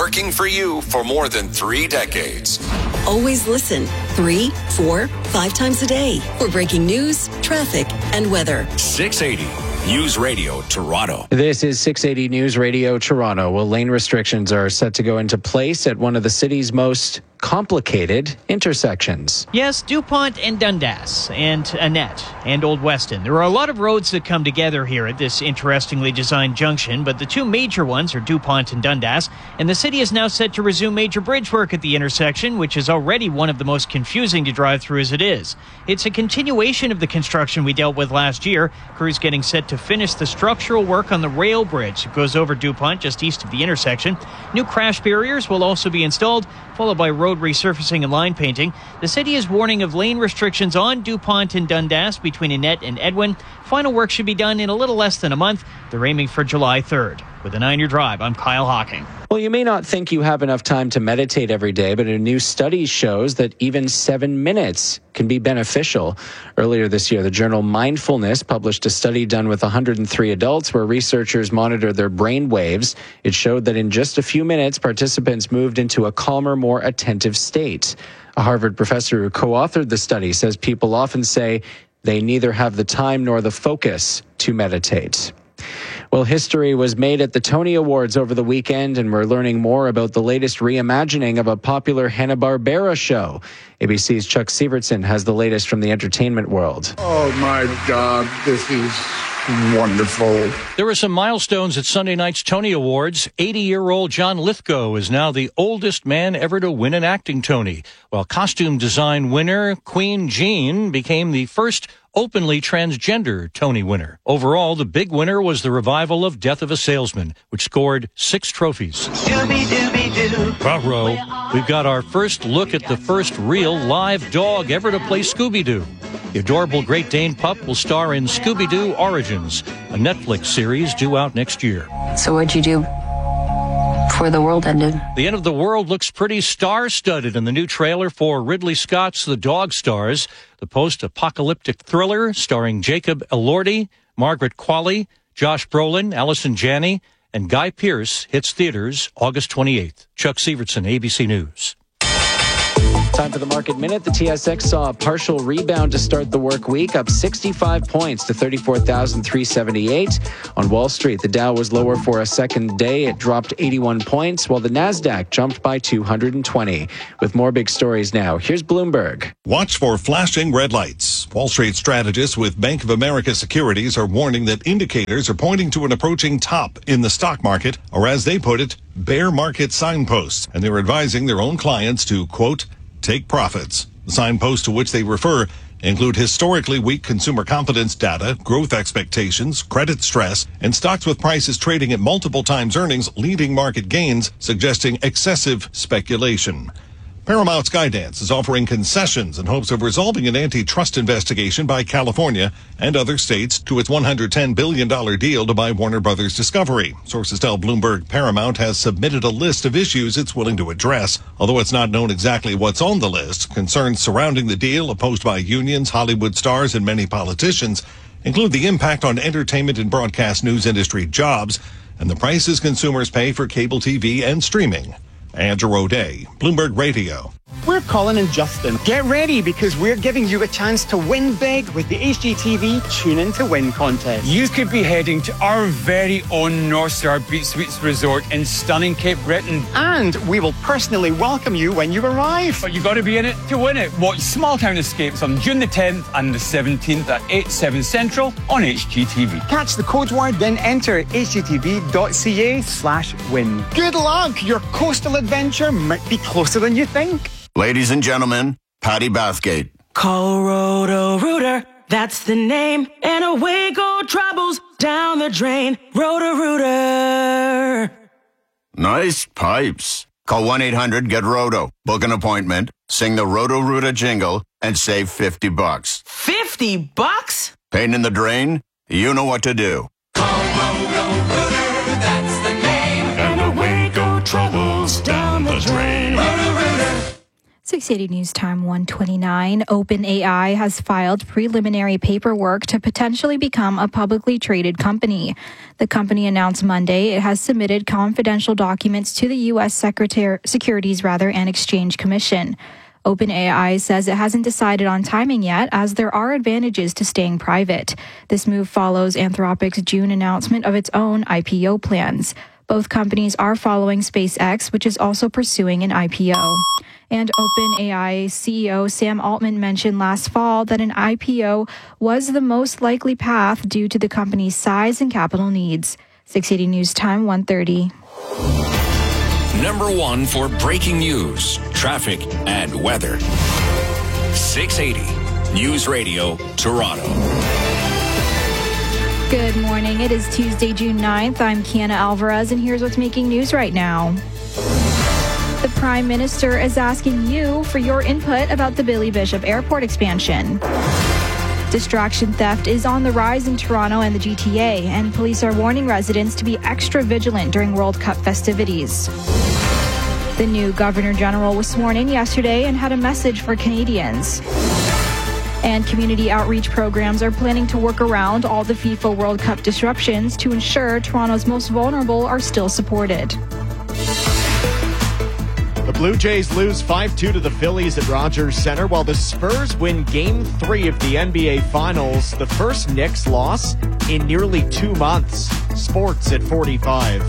working for you for more than 3 decades. Always listen 3, 4, 5 times a day for breaking news, traffic, and weather. 680 News Radio Toronto. This is 680 News Radio Toronto. Well, lane restrictions are set to go into place at one of the city's most complicated intersections. Yes, DuPont and Dundas and Annette and Old Weston. There are a lot of roads that come together here at this interestingly designed junction, but the two major ones are DuPont and Dundas, and the city is now set to resume major bridge work at the intersection, which is already one of the most confusing to drive through as it is. It's a continuation of the construction we dealt with last year. Crews getting set to finish the structural work on the rail bridge that goes over DuPont just east of the intersection. New crash barriers will also be installed, followed by road resurfacing and line painting. The city is warning of lane restrictions on DuPont and Dundas between Annette and Edwin. Final work should be done in a little less than a month. They're aiming for July 3rd. With a 9-year drive, I'm Kyle Hawking. Well, you may not think you have enough time to meditate every day, but a new study shows that even 7 minutes can be beneficial. Earlier this year, the journal Mindfulness published a study done with 103 adults where researchers monitored their brain waves. It showed that in just a few minutes, participants moved into a calmer, more attentive state. A Harvard professor who co-authored the study says people often say they neither have the time nor the focus to meditate. Well, history was made at the Tony Awards over the weekend, and we're learning more about the latest reimagining of a popular Hanna-Barbera show. ABC's Chuck Sievertson has the latest from the entertainment world. Oh, my God, this is wonderful. There were some milestones at Sunday night's Tony Awards. 80-year-old John Lithgow is now the oldest man ever to win an acting Tony, while costume design winner Queen Jean became the first openly transgender Tony winner. Overall, the big winner was the revival of Death of a Salesman, which scored 6 trophies. Bravo. We've got our first look at the first real live dog ever to play Scooby-Doo. The adorable Great Dane pup will star in Scooby-Doo Origins, a Netflix series due out next year. So what'd you do before the world ended? The end of the world looks pretty star-studded in the new trailer for Ridley Scott's The Dog Stars, the post-apocalyptic thriller starring Jacob Elordi, Margaret Qualley, Josh Brolin, Allison Janney, and Guy Pearce hits theaters August 28th. Chuck Sievertson, ABC News. Time for the Market Minute. The TSX saw a partial rebound to start the work week, up 65 points to 34,378. On Wall Street, the Dow was lower for a second day. It dropped 81 points, while the Nasdaq jumped by 220. With more big stories now, here's Bloomberg. Watch for flashing red lights. Wall Street strategists with Bank of America Securities are warning that indicators are pointing to an approaching top in the stock market, or as they put it, bear market signposts, and they're advising their own clients to, quote, take profits. The signposts to which they refer include historically weak consumer confidence data, growth expectations, credit stress, and stocks with prices trading at multiple times earnings leading market gains, suggesting excessive speculation. Paramount Skydance is offering concessions in hopes of resolving an antitrust investigation by California and other states to its $110 billion deal to buy Warner Brothers Discovery. Sources tell Bloomberg Paramount has submitted a list of issues it's willing to address. Although it's not known exactly what's on the list, concerns surrounding the deal, opposed by unions, Hollywood stars, and many politicians, include the impact on entertainment and broadcast news industry jobs and the prices consumers pay for cable TV and streaming. Andrew O'Day, Bloomberg Radio. We're Colin and Justin. Get ready because we're giving you a chance to win big with the HGTV Tune In to Win contest. You could be heading to our very own North Star Beach Suites Resort in stunning Cape Breton. And we will personally welcome you when you arrive. But you got to be in it to win it. Watch Small Town Escapes on June the 10th and the 17th at 8/7 Central on HGTV. Catch the code word, then enter hgtv.ca/win. Good luck! Your coastal adventure might be closer than you think. Ladies and gentlemen, Patty Bathgate. Call Roto-Rooter, that's the name, and away go troubles down the drain. Roto-Rooter. Nice pipes. Call 1-800-GET-ROTO. Book an appointment, sing the Roto-Rooter jingle, and save $50. $50? Pain in the drain? You know what to do. Call Roto-Rooter, that's the name, and away go troubles down the drain. Roto-Rooter. 680 News Time 129. OpenAI has filed preliminary paperwork to potentially become a publicly traded company. The company announced Monday it has submitted confidential documents to the U.S. Securities and Exchange Commission. OpenAI says it hasn't decided on timing yet, as there are advantages to staying private. This move follows Anthropic's June announcement of its own IPO plans. Both companies are following SpaceX, which is also pursuing an IPO. And OpenAI CEO Sam Altman mentioned last fall that an IPO was the most likely path due to the company's size and capital needs. 680 News Time 1:30. Number 1 for breaking news, traffic, and weather. 680 News Radio, Toronto. Good morning. It is Tuesday, June 9th. I'm Kiana Alvarez, and here's what's making news right now. The Prime Minister is asking you for your input about the Billy Bishop Airport expansion. Distraction theft is on the rise in Toronto and the GTA, and police are warning residents to be extra vigilant during World Cup festivities. The new Governor General was sworn in yesterday and had a message for Canadians. And community outreach programs are planning to work around all the FIFA World Cup disruptions to ensure Toronto's most vulnerable are still supported. The Blue Jays lose 5-2 to the Phillies at Rogers Centre, while the Spurs win Game 3 of the NBA Finals, the first Knicks loss in nearly 2 months. Sports at 45.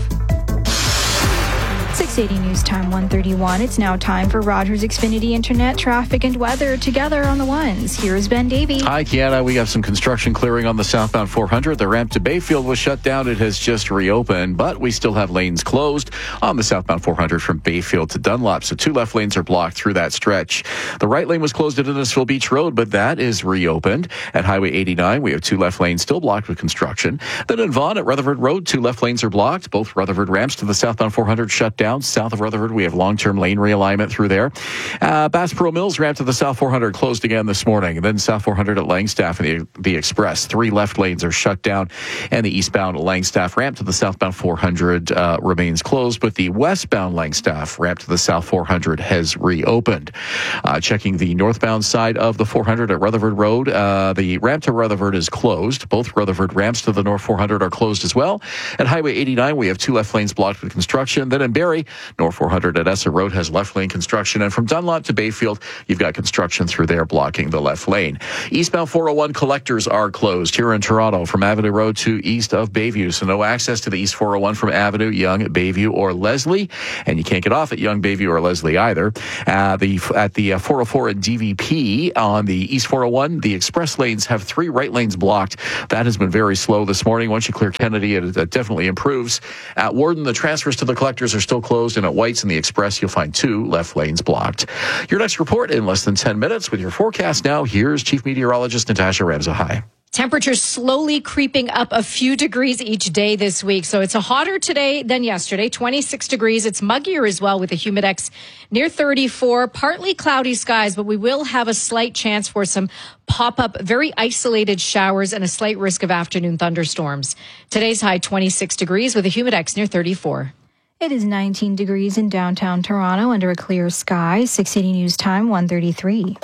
680 News Time 1:31. It's now time for Rogers Xfinity Internet, traffic, and weather together on the ones. Here's Ben Davey. Hi, Kiana. We have some construction clearing on the southbound 400. The ramp to Bayfield was shut down. It has just reopened, but we still have lanes closed on the southbound 400 from Bayfield to Dunlop. So 2 left lanes are blocked through that stretch. The right lane was closed at Innisfil Beach Road, but that is reopened. At Highway 89, we have 2 left lanes still blocked with construction. Then in Vaughan at Rutherford Road, 2 left lanes are blocked. Both Rutherford ramps to the southbound 400 shut down. South of Rutherford, we have long-term lane realignment through there. Bass Pro Mills ramp to the South 400 closed again this morning. And then South 400 at Langstaff and the Express. 3 left lanes are shut down. And the eastbound Langstaff ramp to the southbound 400 remains closed. But the westbound Langstaff ramp to the South 400 has reopened. Checking the northbound side of the 400 at Rutherford Road, the ramp to Rutherford is closed. Both Rutherford ramps to the North 400 are closed as well. At Highway 89, we have 2 left lanes blocked with construction. Then in Barrie, North 400 at Essa Road has left lane construction. And from Dunlop to Bayfield, you've got construction through there blocking the left lane. Eastbound 401 collectors are closed here in Toronto from Avenue Road to east of Bayview. So no access to the East 401 from Avenue, Yonge, Bayview, or Leslie. And you can't get off at Yonge, Bayview, or Leslie either. At the 404 and DVP on the East 401, the express lanes have 3 right lanes blocked. That has been very slow this morning. Once you clear Kennedy, it definitely improves. At Warden, the transfers to the collectors are still closed, and at White's and the Express, you'll find 2 left lanes blocked. Your next report in less than 10 minutes with your forecast now. Here's Chief Meteorologist Natasha Ramza. Hi. Temperatures slowly creeping up a few degrees each day this week. So it's hotter today than yesterday, 26 degrees. It's muggier as well with a humidex near 34. Partly cloudy skies, but we will have a slight chance for some pop-up, very isolated showers and a slight risk of afternoon thunderstorms. Today's high 26 degrees with a humidex near 34. It is 19 degrees in downtown Toronto under a clear sky. 680 News Time 1:33.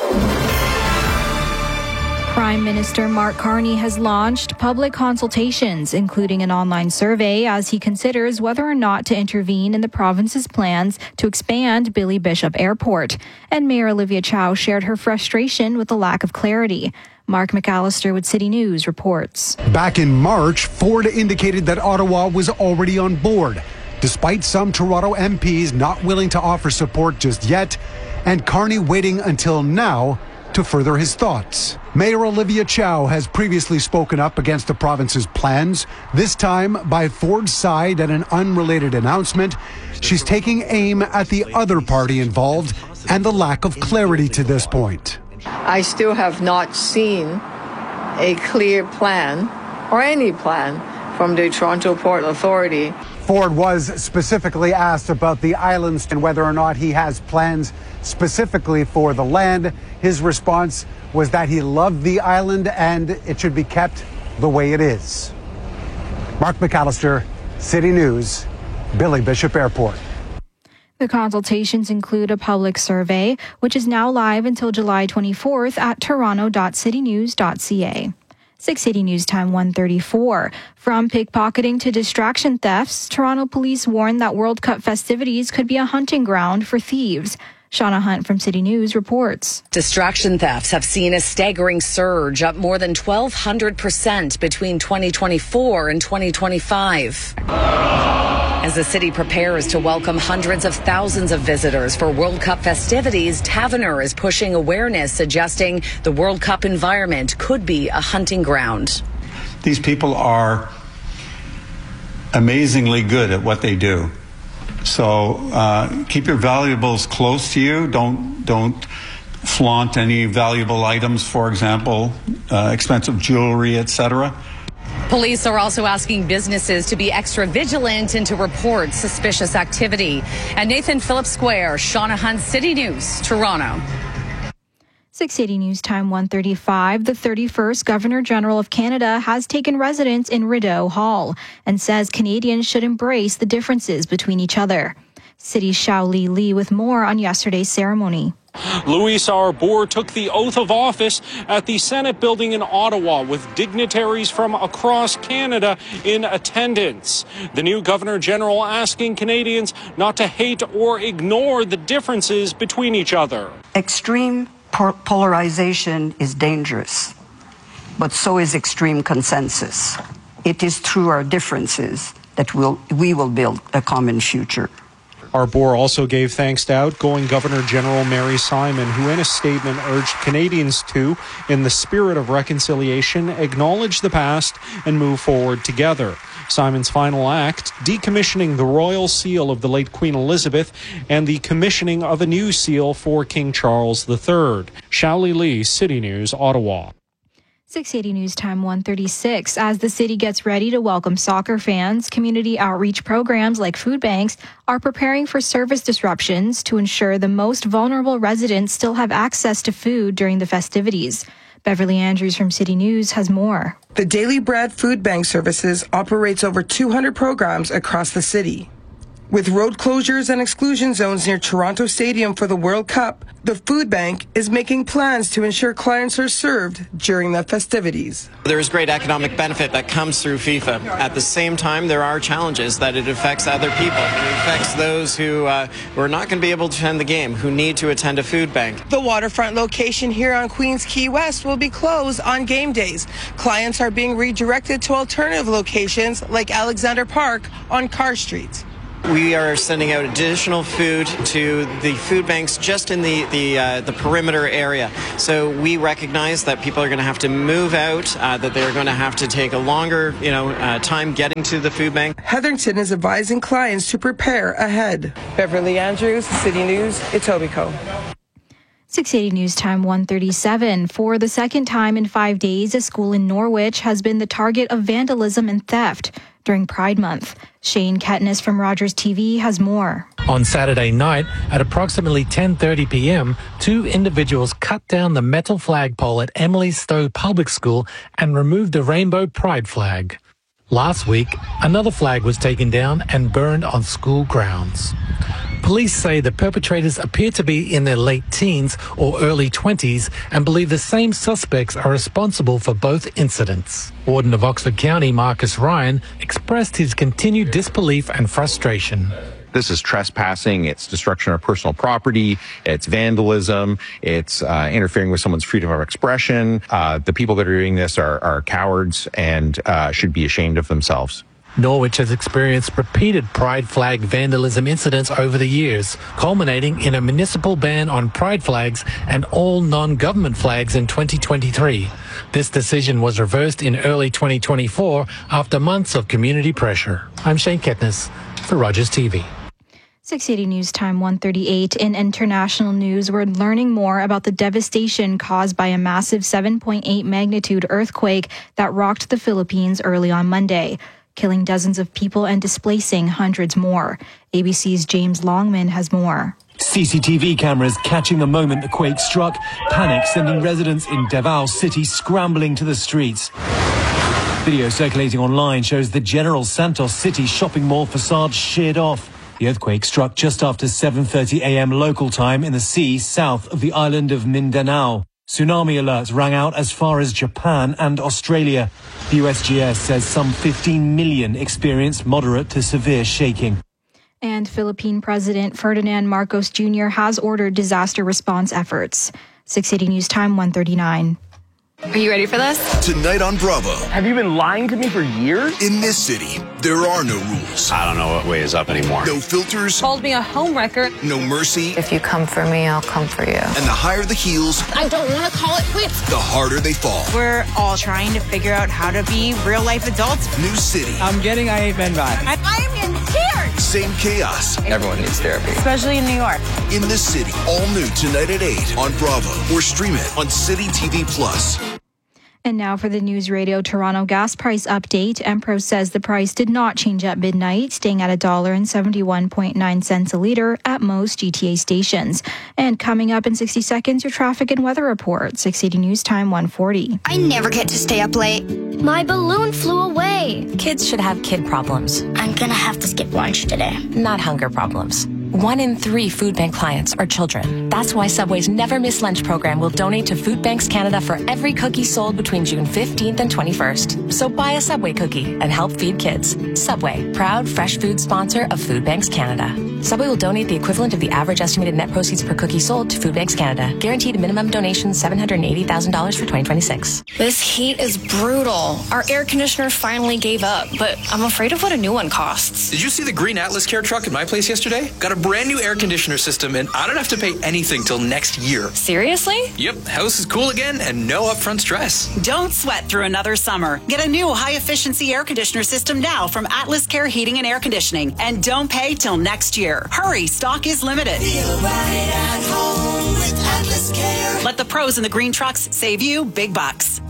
Prime Minister Mark Carney has launched public consultations, including an online survey, as he considers whether or not to intervene in the province's plans to expand Billy Bishop Airport. And Mayor Olivia Chow shared her frustration with the lack of clarity. Mark McAllister with City News reports. Back in March, Ford indicated that Ottawa was already on board, despite some Toronto MPs not willing to offer support just yet, and Carney waiting until now to further his thoughts. Mayor Olivia Chow has previously spoken up against the province's plans, this time by Ford's side at an unrelated announcement. She's taking aim at the other party involved and the lack of clarity to this point. I still have not seen a clear plan or any plan from the Toronto Port Authority. Ford was specifically asked about the islands and whether or not he has plans specifically for the land. His response was that he loved the island and it should be kept the way it is. Mark McAllister, City News, Billy Bishop Airport. The consultations include a public survey, which is now live until July 24th at toronto.citynews.ca. 680 News Time 1:34. From pickpocketing to distraction thefts, Toronto police warn that World Cup festivities could be a hunting ground for thieves. Shauna Hunt from City News reports. Distraction thefts have seen a staggering surge, up more than 1,200% between 2024 and 2025. As the city prepares to welcome hundreds of thousands of visitors for World Cup festivities, Taverner is pushing awareness, suggesting the World Cup environment could be a hunting ground. These people are amazingly good at what they do. So keep your valuables close to you. Don't flaunt any valuable items, for example, expensive jewelry, etc. Police are also asking businesses to be extra vigilant and to report suspicious activity. At Nathan Phillips Square, Shauna Hunt, City News, Toronto. 680 News Time 1:35. The 31st Governor General of Canada has taken residence in Rideau Hall and says Canadians should embrace the differences between each other. City Xiao Li with more on yesterday's ceremony. Louis Arbour took the oath of office at the Senate building in Ottawa with dignitaries from across Canada in attendance. The new Governor General asking Canadians not to hate or ignore the differences between each other. Extreme polarization is dangerous, but so is extreme consensus. It is through our differences that we will build a common future. Arbour also gave thanks to outgoing Governor General Mary Simon, who in a statement urged Canadians to, in the spirit of reconciliation, acknowledge the past and move forward together. Simon's final act, decommissioning the royal seal of the late Queen Elizabeth and the commissioning of a new seal for King Charles III. Xiao Li, City News, Ottawa. 680 News Time 1:36. As the city gets ready to welcome soccer fans, community outreach programs like food banks are preparing for service disruptions to ensure the most vulnerable residents still have access to food during the festivities. Beverly Andrews from City News has more. The Daily Bread Food Bank Services operates over 200 programs across the city. With road closures and exclusion zones near Toronto Stadium for the World Cup, the food bank is making plans to ensure clients are served during the festivities. There is great economic benefit that comes through FIFA. At the same time, there are challenges that it affects other people. It affects those who are not going to be able to attend the game, who need to attend a food bank. The waterfront location here on Queens Quay West will be closed on game days. Clients are being redirected to alternative locations like Alexander Park on Carr Street. We are sending out additional food to the food banks just in the perimeter area. So we recognize that people are going to have to move out, that they're going to have to take a longer, time getting to the food bank. Heatherington is advising clients to prepare ahead. Beverly Andrews, City News, Etobicoke. 680 News Time 1:37. For the second time in 5 days, a school in Norwich has been the target of vandalism and theft during Pride Month. Shane Ketnis from Rogers TV has more. On Saturday night, at approximately 10:30 p.m., two individuals cut down the metal flagpole at Emily Stowe Public School and removed the rainbow pride flag. Last week, another flag was taken down and burned on school grounds. Police say the perpetrators appear to be in their late teens or early 20s and believe the same suspects are responsible for both incidents. Warden of Oxford County, Marcus Ryan, expressed his continued disbelief and frustration. This is trespassing, it's destruction of personal property, it's vandalism, it's interfering with someone's freedom of expression. The people that are doing this are cowards and should be ashamed of themselves. Norwich has experienced repeated pride flag vandalism incidents over the years, culminating in a municipal ban on pride flags and all non-government flags in 2023. This decision was reversed in early 2024 after months of community pressure. I'm Shane Ketnis for Rogers TV. 680 News Time 1:38. In international news, we're learning more about the devastation caused by a massive 7.8 magnitude earthquake that rocked the Philippines early on Monday, killing dozens of people and displacing hundreds more. ABC's James Longman has more. CCTV cameras catching the moment the quake struck, panic sending residents in Davao City scrambling to the streets. Video circulating online shows the General Santos City shopping mall facade sheared off. The earthquake struck just after 7:30 a.m. local time in the sea south of the island of Mindanao. Tsunami alerts rang out as far as Japan and Australia. The USGS says some 15 million experienced moderate to severe shaking. And Philippine President Ferdinand Marcos Jr. has ordered disaster response efforts. 680 News Time, 1:39. Are you ready for this? Tonight on Bravo. Have you been lying to me for years? In this city, there are no rules. I don't know what way is up anymore. No filters. Called me a homewrecker. No mercy. If you come for me, I'll come for you. And the higher the heels, I don't want to call it quits. the harder they fall. We're all trying to figure out how to be real-life adults. New city. I'm getting I Hate Men vibe. I'm in tears. Same chaos. Everyone needs therapy. Especially in New York. In this city. All new tonight at 8 on Bravo. Or stream it on City TV Plus. And now for the News Radio Toronto gas price update. Empro says the price did not change at midnight, staying at $1.71.9 a litre at most GTA stations. And coming up in 60 seconds, your traffic and weather report. 680 News Time, 1:40. I never get to stay up late. My balloon flew away. Kids should have kid problems. I'm gonna have to skip lunch today. Not hunger problems. 1 in 3 food bank clients are children. That's why Subway's Never Miss Lunch program will donate to Food Banks Canada for every cookie sold between June 15th and 21st. So buy a Subway cookie and help feed kids. Subway, proud fresh food sponsor of Food Banks Canada. Subway will donate the equivalent of the average estimated net proceeds per cookie sold to Food Banks Canada. Guaranteed minimum donation $780,000 for 2026. This heat is brutal. Our air conditioner finally gave up, but I'm afraid of what a new one costs. Did you see the green Atlas Care truck at my place yesterday? Got a brand new air conditioner system, and I don't have to pay anything till next year. Seriously? Yep, house is cool again and no upfront stress. Don't sweat through another summer. Get a new high-efficiency air conditioner system now from Atlas Care Heating and Air Conditioning, and don't pay till next year. Hurry, stock is limited. Feel right at home with Atlas Care. Let the pros in the green trucks save you big bucks.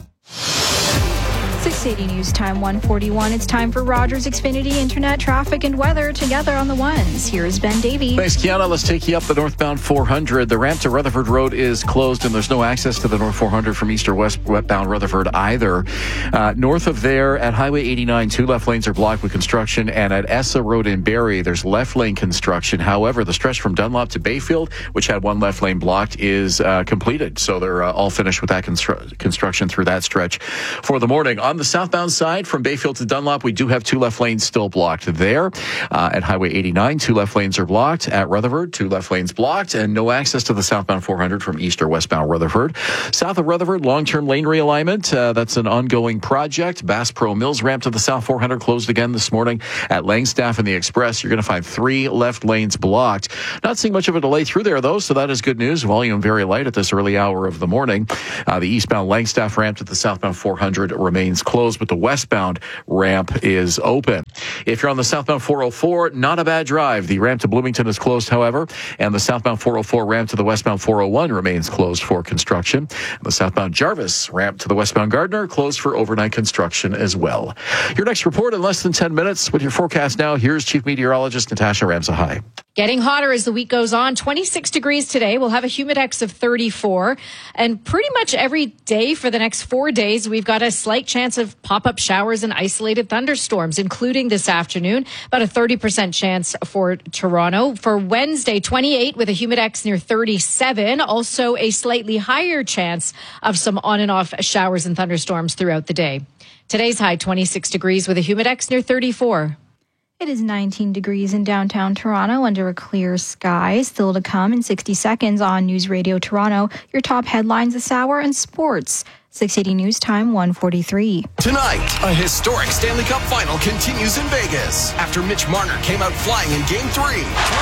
680 News Time, 1:41. It's time for Rogers Xfinity Internet traffic and weather together on the ones. Here's Ben Davey. Thanks, Kiana. Let's take you up the northbound 400. The ramp to Rutherford Road is closed, and there's no access to the North 400 from east or westbound Rutherford either. North of there at Highway 89, 2 left lanes are blocked with construction, and at Essa Road in Barrie, there's left lane construction. However, the stretch from Dunlop to Bayfield, which had 1 left lane blocked, is completed. So they're all finished with that construction through that stretch for the morning. On the southbound side from Bayfield to Dunlop, we do have 2 left lanes still blocked there. At Highway 89, 2 left lanes are blocked. At Rutherford, 2 left lanes blocked, and no access to the southbound 400 from east or westbound Rutherford. South of Rutherford, long-term lane realignment. That's an ongoing project. Bass Pro Mills ramp to the south 400 closed again this morning. At Langstaff and the Express, you're going to find 3 left lanes blocked. Not seeing much of a delay through there, though, so that is good news. Volume very light at this early hour of the morning. The eastbound Langstaff ramp to the southbound 400 remains closed, but the westbound ramp is open. If you're on the southbound 404, not a bad drive. The ramp to Bloomington is closed, however, and the southbound 404 ramp to the westbound 401 remains closed for construction. The southbound Jarvis ramp to the westbound Gardner closed for overnight construction as well. Your next report in less than 10 minutes with your forecast now. Here's Chief Meteorologist Natasha Ramsahai. Getting hotter as the week goes on. 26 degrees today. We'll have a humidex of 34. And pretty much every day for the next 4 days, we've got a slight chance of pop-up showers and isolated thunderstorms, including this afternoon. About a 30% chance for Toronto. For Wednesday, 28 with a humidex near 37. Also a slightly higher chance of some on and off showers and thunderstorms throughout the day. Today's high, 26 degrees with a humidex near 34. It is 19 degrees in downtown Toronto under a clear sky. Still to come in 60 seconds on News Radio Toronto. Your top headlines this hour and sports. 680 News Time, 1:43. Tonight, a historic Stanley Cup final continues in Vegas after Mitch Marner came out flying in Game 3.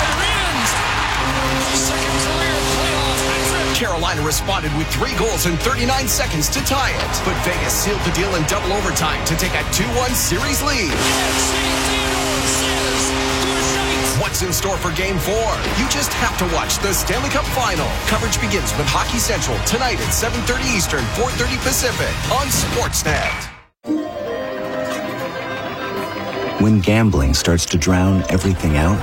Carolina responded with 3 goals in 39 seconds to tie it, but Vegas sealed the deal in double overtime to take a 2-1 series lead. What's in store for Game 4? You just have to watch the Stanley Cup Final. Coverage begins with Hockey Central tonight at 7:30 Eastern, 4:30 Pacific on Sportsnet. When gambling starts to drown everything out,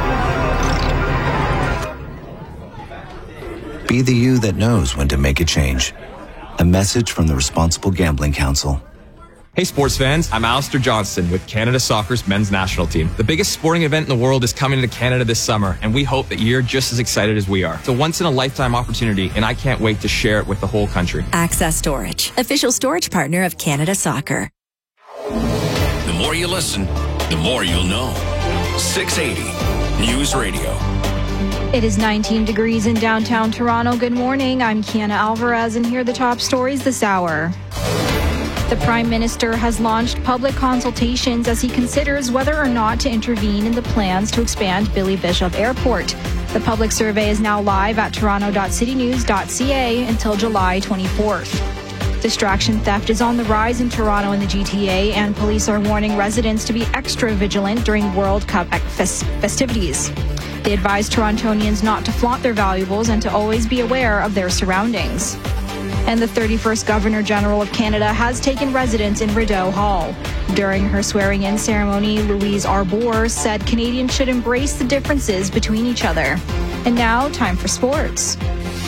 be the you that knows when to make a change. A message from the Responsible Gambling Council. Hey sports fans, I'm Alistair Johnston with Canada Soccer's men's national team. The biggest sporting event in the world is coming to Canada this summer, and we hope that you're just as excited as we are. It's a once-in-a-lifetime opportunity, and I can't wait to share it with the whole country. Access Storage, official storage partner of Canada Soccer. The more you listen, the more you'll know. 680 News Radio. It is 19 degrees in downtown Toronto. Good morning. I'm Kiana Alvarez, and here are the top stories this hour. The Prime Minister has launched public consultations as he considers whether or not to intervene in the plans to expand Billy Bishop Airport. The public survey is now live at toronto.citynews.ca until July 24th. Distraction theft is on the rise in Toronto and the GTA, and police are warning residents to be extra vigilant during World Cup festivities. They advise Torontonians not to flaunt their valuables and to always be aware of their surroundings. And the 31st Governor General of Canada has taken residence in Rideau Hall. During her swearing-in ceremony, Louise Arbour said Canadians should embrace the differences between each other. And now, time for sports.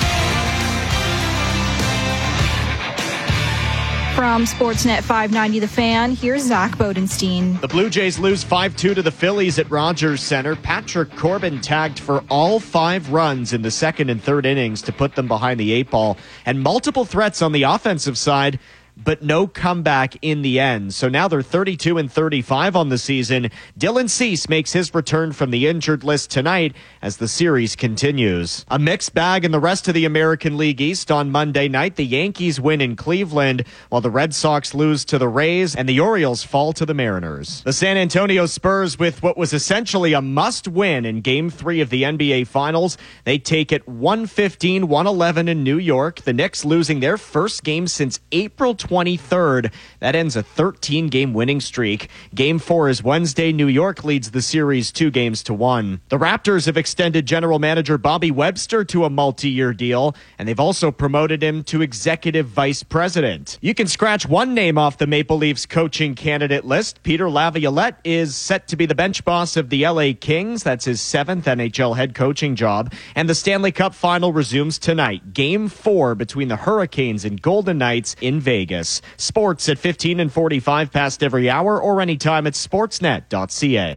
From Sportsnet 590 The Fan, here's Zach Bodenstein. The Blue Jays lose 5-2 to the Phillies at Rogers Center. Patrick Corbin tagged for all 5 runs in the second and third innings to put them behind the 8 ball. And multiple threats on the offensive side, but no comeback in the end. So now they're 32-35 on the season. Dylan Cease makes his return from the injured list tonight as the series continues. A mixed bag in the rest of the American League East on Monday night. The Yankees win in Cleveland, while the Red Sox lose to the Rays and the Orioles fall to the Mariners. The San Antonio Spurs with what was essentially a must-win in Game 3 of the NBA Finals. They take it 115-111 in New York. The Knicks losing their first game since April 23rd. That ends a 13-game winning streak. Game 4 is Wednesday. New York leads the series 2-1. The Raptors have extended general manager Bobby Webster to a multi-year deal, and they've also promoted him to executive vice president. You can scratch one name off the Maple Leafs coaching candidate list. Peter Laviolette is set to be the bench boss of the LA Kings. That's his 7th NHL head coaching job. And the Stanley Cup final resumes tonight. Game 4 between the Hurricanes and Golden Knights in Vegas. Sports at 15 and 45 past every hour or anytime at sportsnet.ca.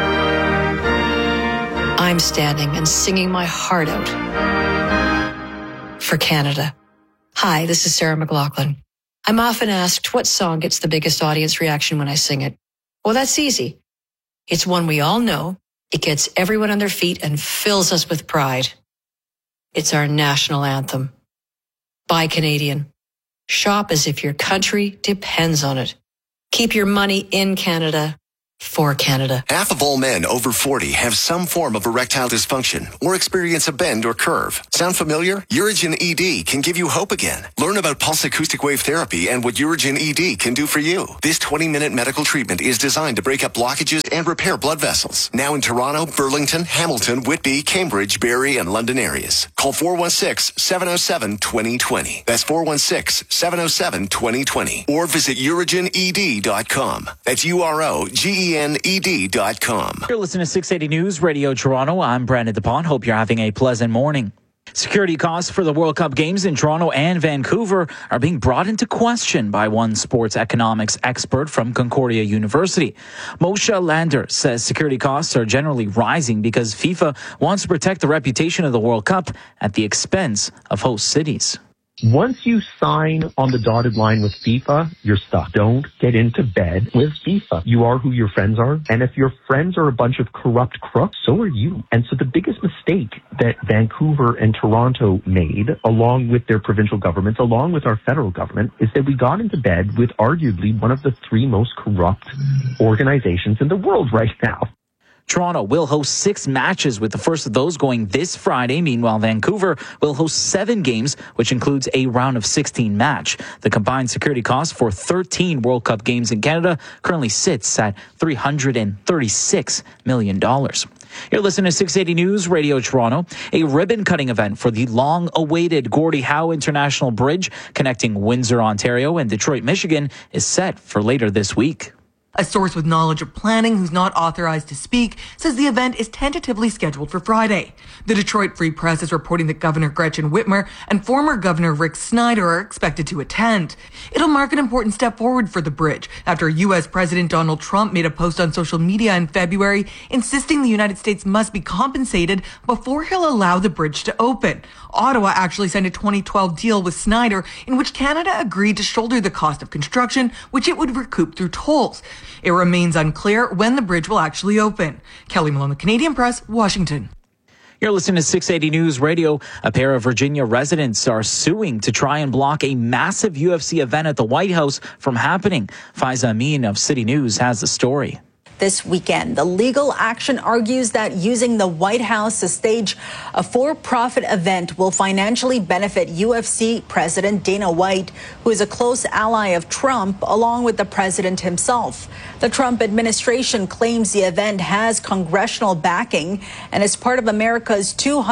I'm standing and singing my heart out for Canada. Hi, this is Sarah McLachlan. I'm often asked what song gets the biggest audience reaction when I sing it. Well, that's easy. It's one we all know. It gets everyone on their feet and fills us with pride. It's our national anthem. Buy Canadian. Shop as if your country depends on it. Keep your money in Canada for Canada. Half of all men over 40 have some form of erectile dysfunction or experience a bend or curve. Sound familiar? Urigen ED can give you hope again. Learn about pulse acoustic wave therapy and what Urigen ED can do for you. This 20-minute medical treatment is designed to break up blockages and repair blood vessels. Now in Toronto, Burlington, Hamilton, Whitby, Cambridge, Barrie, and London areas. Call 416-707-2020. That's 416-707-2020. Or visit urigened.com. That's UROGENED.com. You're listening to 680 News Radio Toronto. I'm Brandon DePont. Hope you're having a pleasant morning. Security costs for the World Cup games in Toronto and Vancouver are being brought into question by one sports economics expert from Concordia University. Moshe Lander says security costs are generally rising because FIFA wants to protect the reputation of the World Cup at the expense of host cities. Once you sign on the dotted line with FIFA, you're stuck. Don't get into bed with FIFA. You are who your friends are. And if your friends are a bunch of corrupt crooks, so are you. And so the biggest mistake that Vancouver and Toronto made, along with their provincial governments, along with our federal government, is that we got into bed with arguably one of the 3 most corrupt organizations in the world right now. Toronto will host 6 matches, with the first of those going this Friday. Meanwhile, Vancouver will host 7 games, which includes a round of 16 match. The combined security cost for 13 World Cup games in Canada currently sits at $336 million. You're listening to 680 News Radio Toronto. A ribbon-cutting event for the long-awaited Gordie Howe International Bridge connecting Windsor, Ontario and Detroit, Michigan is set for later this week. A source with knowledge of planning who's not authorized to speak says the event is tentatively scheduled for Friday. The Detroit Free Press is reporting that Governor Gretchen Whitmer and former Governor Rick Snyder are expected to attend. It'll mark an important step forward for the bridge after U.S. President Donald Trump made a post on social media in February insisting the United States must be compensated before he'll allow the bridge to open. Ottawa actually signed a 2012 deal with Snyder in which Canada agreed to shoulder the cost of construction, which it would recoup through tolls. It remains unclear when the bridge will actually open. Kelly Malone, the Canadian Press, Washington. You're listening to 680 News Radio. A pair of Virginia residents are suing to try and block a massive UFC event at the White House from happening. Faiza Amin of City News has the story. This weekend, the legal action argues that using the White House to stage a for-profit event will financially benefit UFC President Dana White, who is a close ally of Trump, along with the president himself. The Trump administration claims the event has congressional backing and is part of America's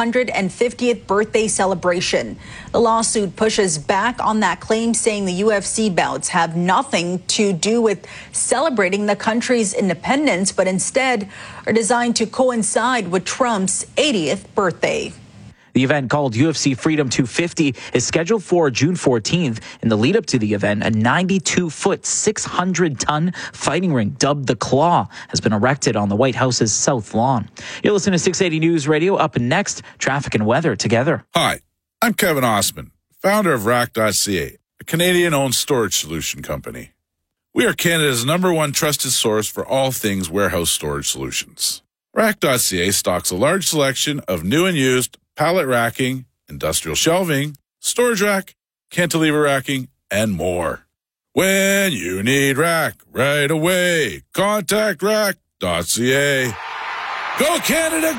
250th birthday celebration. The lawsuit pushes back on that claim, saying the UFC bouts have nothing to do with celebrating the country's independence, but instead are designed to coincide with Trump's 80th birthday. The event, called UFC Freedom 250, is scheduled for June 14th. In the lead up to the event, a 92-foot, 600-ton fighting ring dubbed the Claw has been erected on the White House's South Lawn. You're listening to 680 News Radio. Up next, traffic and weather together. Hi, I'm Kevin Osman, founder of Rack.ca, a Canadian-owned storage solution company. We are Canada's #1 trusted source for all things warehouse storage solutions. Rack.ca stocks a large selection of new and used pallet racking, industrial shelving, storage rack, cantilever racking, and more. When you need rack right away, contact Rack.ca. Go Canada,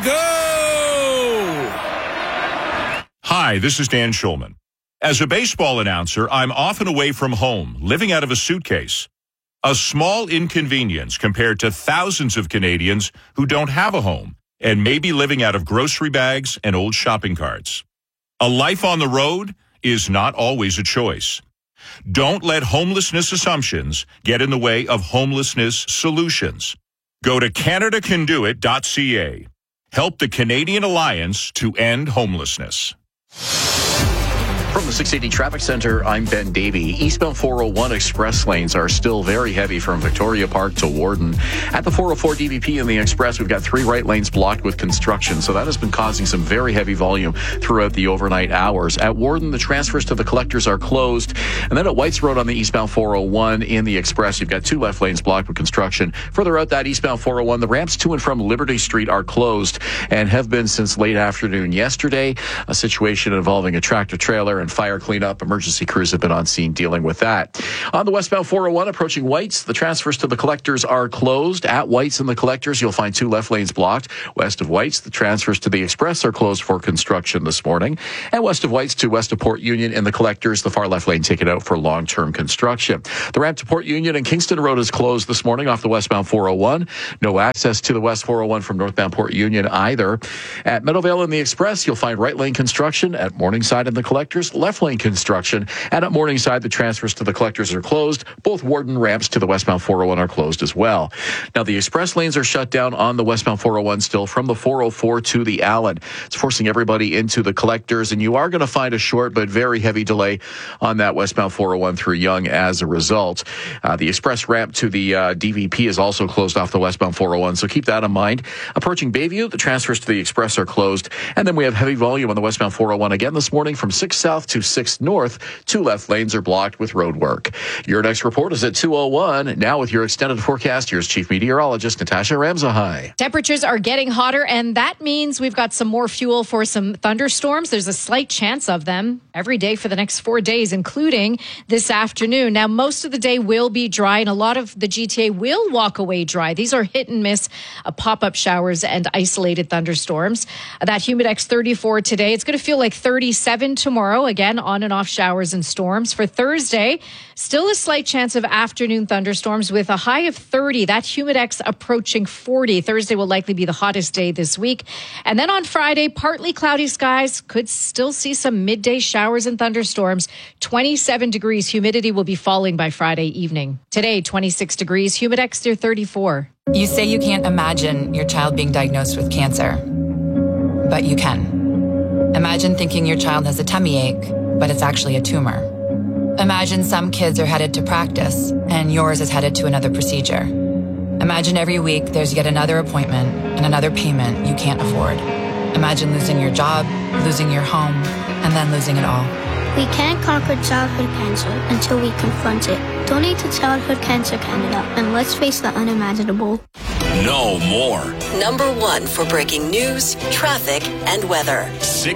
go! Hi, this is Dan Schulman. As a baseball announcer, I'm often away from home, living out of a suitcase. A small inconvenience compared to thousands of Canadians who don't have a home and may be living out of grocery bags and old shopping carts. A life on the road is not always a choice. Don't let homelessness assumptions get in the way of homelessness solutions. Go to CanadaCanDoIt.ca. Help the Canadian Alliance to end homelessness. From the 680 Traffic Center, I'm Ben Davey. Eastbound 401 express lanes are still very heavy from Victoria Park to Warden. At the 404 DVP in the express, we've got 3 right lanes blocked with construction, so that has been causing some very heavy volume throughout the overnight hours. At Warden, the transfers to the collectors are closed. And then at Whites Road on the eastbound 401 in the express, you've got 2 left lanes blocked with construction. Further out that eastbound 401, the ramps to and from Liberty Street are closed and have been since late afternoon yesterday. A situation involving a tractor trailer and fire cleanup. Emergency crews have been on scene dealing with that. On the westbound 401 approaching Whites, the transfers to the collectors are closed. At Whites and the collectors, you'll find 2 left lanes blocked. West of Whites, the transfers to the express are closed for construction this morning. And west of Whites to west of Port Union in the collectors, the far left lane taken out for long-term construction. The ramp to Port Union and Kingston Road is closed this morning off the westbound 401. No access to the west 401 from northbound Port Union either. At Meadowvale in the express, you'll find right lane construction. At Morningside in the collectors, left lane construction. And at Morningside, the transfers to the collectors are closed. Both Warden ramps to the westbound 401 are closed as well. Now, the express lanes are shut down on the westbound 401 still from the 404 to the Allen. It's forcing everybody into the collectors, and you are going to find a short but very heavy delay on that westbound 401 through Yonge as a result. The express ramp to the DVP is also closed off the westbound 401, so keep that in mind. Approaching Bayview, the transfers to the express are closed. And then we have heavy volume on the westbound 401 again this morning from 6 South to 6 North. 2 left lanes are blocked with road work. Your next report is at 2:01. Now with your extended forecast, here's Chief Meteorologist Natasha Ramzahai. Temperatures are getting hotter, and that means we've got some more fuel for some thunderstorms. There's a slight chance of them every day for the next 4 days, including this afternoon. Now, most of the day will be dry, and a lot of the GTA will walk away dry. These are hit and miss pop-up showers and isolated thunderstorms. That Humidex 34 today. It's going to feel like 37 tomorrow. tomorrow, again, on and off showers and storms. For Thursday, still a slight chance of afternoon thunderstorms with a high of 30. That humidex approaching 40. Thursday will likely be the hottest day this week. And then on Friday, partly cloudy skies. Could still see some midday showers and thunderstorms. 27 degrees. Humidity will be falling by Friday evening. Today, 26 degrees. Humidex near 34. You say you can't imagine your child being diagnosed with cancer, but you can. Imagine thinking your child has a tummy ache, but it's actually a tumor. Imagine some kids are headed to practice and yours is headed to another procedure. Imagine every week there's yet another appointment and another payment you can't afford. Imagine losing your job, losing your home, and then losing it all. We can't conquer childhood cancer until we confront it. Donate to Childhood Cancer Canada and let's face the unimaginable. Know more. Number 1 for breaking news, traffic, and weather.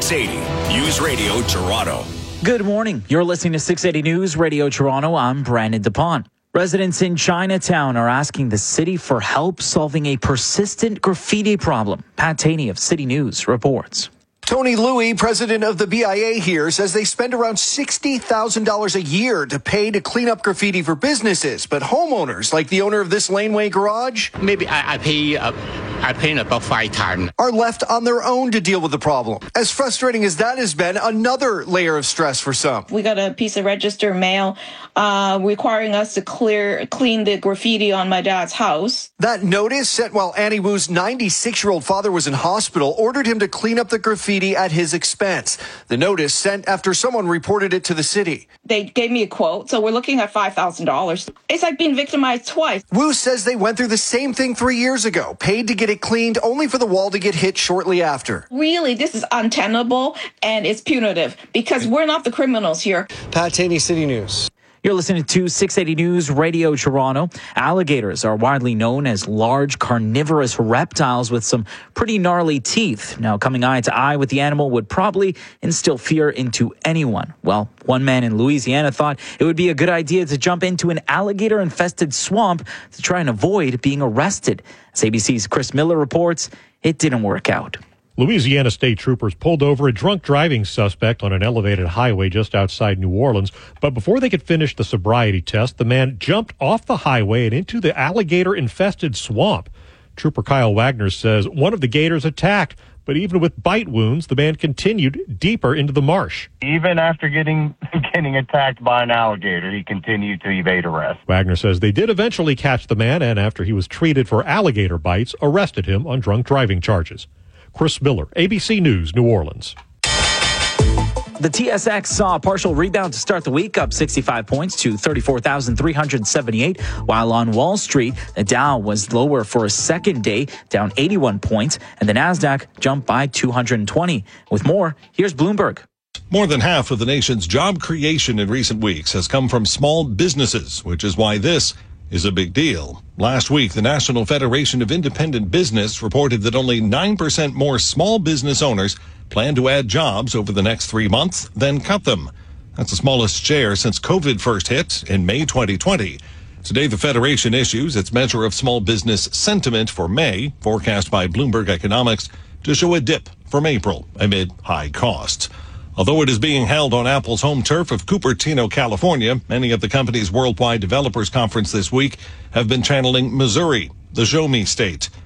680 News Radio Toronto. Good morning. You're listening to 680 News Radio Toronto. I'm Brandon DuPont. Residents in Chinatown are asking the city for help solving a persistent graffiti problem. Pat Taney of City News reports. Tony Louie, president of the BIA here, says they spend around $60,000 a year to pay to clean up graffiti for businesses. But homeowners, like the owner of this Laneway garage, maybe I pay about 5 times, are left on their own to deal with the problem. As frustrating as that has been, another layer of stress for some. We got a piece of registered mail requiring us to clean the graffiti on my dad's house. That notice, sent while Annie Wu's 96-year-old father was in hospital, ordered him to clean up the graffiti at his expense. The notice sent after someone reported it to the city. They gave me a quote, so we're looking at $5,000. It's like being victimized twice. Wu says they went through the same thing 3 years ago, paid to get it cleaned only for the wall to get hit shortly after. Really, this is untenable and it's punitive because we're not the criminals here. Pat Taney, City News. You're listening to 680 News Radio Toronto. Alligators are widely known as large carnivorous reptiles with some pretty gnarly teeth. Now, coming eye to eye with the animal would probably instill fear into anyone. Well, one man in Louisiana thought it would be a good idea to jump into an alligator-infested swamp to try and avoid being arrested. As ABC's Chris Miller reports, it didn't work out. Louisiana state troopers pulled over a drunk driving suspect on an elevated highway just outside New Orleans. But before they could finish the sobriety test, the man jumped off the highway and into the alligator-infested swamp. Trooper Kyle Wagner says one of the gators attacked, but even with bite wounds, the man continued deeper into the marsh. Even after getting attacked by an alligator, he continued to evade arrest. Wagner says they did eventually catch the man, and after he was treated for alligator bites, arrested him on drunk driving charges. Chris Miller, ABC News, New Orleans. The TSX saw a partial rebound to start the week, up 65 points to 34,378, while on Wall Street, the Dow was lower for a second day, down 81 points, and the Nasdaq jumped by 220. With more, here's Bloomberg. More than half of the nation's job creation in recent weeks has come from small businesses, which is why this is a big deal. Last week, the National Federation of Independent Business reported that only 9% more small business owners plan to add jobs over the next 3 months than cut them. That's the smallest share since COVID first hit in May 2020. Today, the Federation issues its measure of small business sentiment for May, forecast by Bloomberg Economics, to show a dip from April amid high costs. Although it is being held on Apple's home turf of Cupertino, California, many of the company's worldwide developers conference this week have been channeling Missouri, the Show Me state.